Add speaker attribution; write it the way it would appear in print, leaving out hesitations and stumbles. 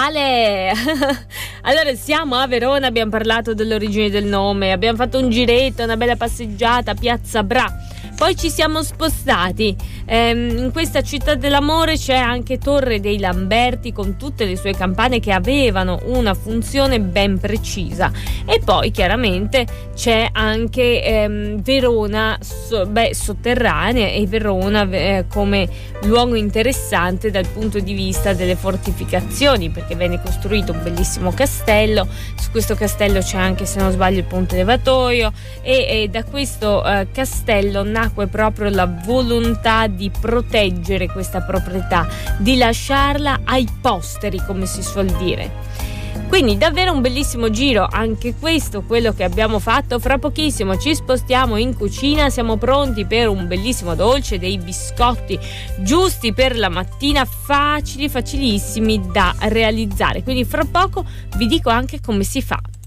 Speaker 1: Ale! Allora, siamo a Verona, abbiamo parlato dell'origine del nome, abbiamo fatto un giretto, una bella passeggiata a Piazza Bra. Poi ci siamo spostati, in questa città dell'amore c'è anche Torre dei Lamberti con tutte le sue campane che avevano una funzione ben precisa, e poi chiaramente c'è anche Verona sotterranea, e Verona come luogo interessante dal punto di vista delle fortificazioni, perché venne costruito un bellissimo castello. Su questo castello c'è anche, se non sbaglio, il ponte levatoio, e da questo castello nacque proprio la volontà di proteggere questa proprietà, di lasciarla ai posteri, come si suol dire. Quindi davvero un bellissimo giro, anche questo quello che abbiamo fatto. Fra pochissimo ci spostiamo in cucina, siamo pronti per un bellissimo dolce, dei biscotti giusti per la mattina, facilissimi da realizzare, quindi fra poco vi dico anche come si fa.